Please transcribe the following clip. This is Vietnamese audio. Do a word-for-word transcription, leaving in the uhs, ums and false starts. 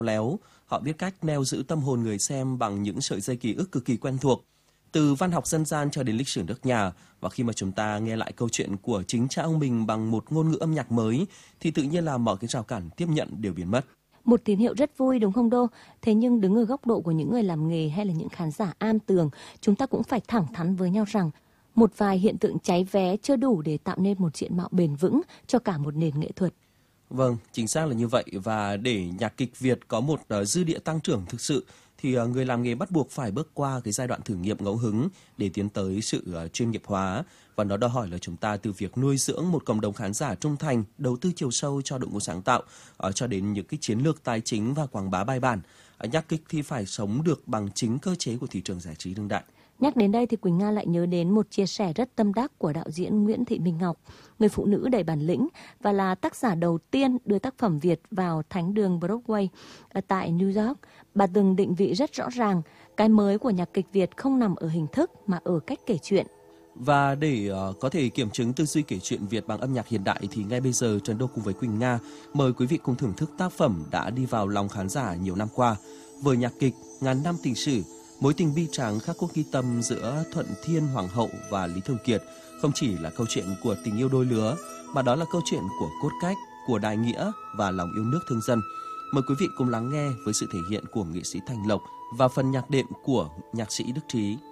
léo, họ biết cách neo giữ tâm hồn người xem bằng những sợi dây ký ức cực kỳ quen thuộc. Từ văn học dân gian cho đến lịch sử nước nhà, và khi mà chúng ta nghe lại câu chuyện của chính cha ông mình bằng một ngôn ngữ âm nhạc mới, thì tự nhiên là mọi cái rào cản tiếp nhận đều biến mất. Một tín hiệu rất vui đúng không Đô? Thế nhưng đứng ở góc độ của những người làm nghề hay là những khán giả am tường, chúng ta cũng phải thẳng thắn với nhau rằng một vài hiện tượng cháy vé chưa đủ để tạo nên một diện mạo bền vững cho cả một nền nghệ thuật. Vâng, chính xác là như vậy, và để nhạc kịch Việt có một uh, dư địa tăng trưởng thực sự thì uh, người làm nghề bắt buộc phải bước qua cái giai đoạn thử nghiệm ngẫu hứng để tiến tới sự uh, chuyên nghiệp hóa, và nó đòi hỏi là chúng ta từ việc nuôi dưỡng một cộng đồng khán giả trung thành, đầu tư chiều sâu cho đội ngũ sáng tạo, uh, cho đến những cái chiến lược tài chính và quảng bá bài bản. Uh, nhạc kịch thì phải sống được bằng chính cơ chế của thị trường giải trí đương đại. Nhắc đến đây thì Quỳnh Nga lại nhớ đến một chia sẻ rất tâm đắc của đạo diễn Nguyễn Thị Minh Ngọc, người phụ nữ đầy bản lĩnh và là tác giả đầu tiên đưa tác phẩm Việt vào thánh đường Broadway ở tại New York. Bà từng định vị rất rõ ràng, cái mới của nhạc kịch Việt không nằm ở hình thức mà ở cách kể chuyện. Và để uh, có thể kiểm chứng tư duy kể chuyện Việt bằng âm nhạc hiện đại thì ngay bây giờ Trần Đô cùng với Quỳnh Nga mời quý vị cùng thưởng thức tác phẩm đã đi vào lòng khán giả nhiều năm qua. Vở nhạc kịch Ngàn năm tình sử, mối tình bi tráng khắc cốt ghi tâm giữa Thuận Thiên Hoàng hậu và Lý Thường Kiệt không chỉ là câu chuyện của tình yêu đôi lứa, mà đó là câu chuyện của cốt cách, của đại nghĩa và lòng yêu nước thương dân. Mời quý vị cùng lắng nghe với sự thể hiện của nghệ sĩ Thành Lộc và phần nhạc đệm của nhạc sĩ Đức Trí.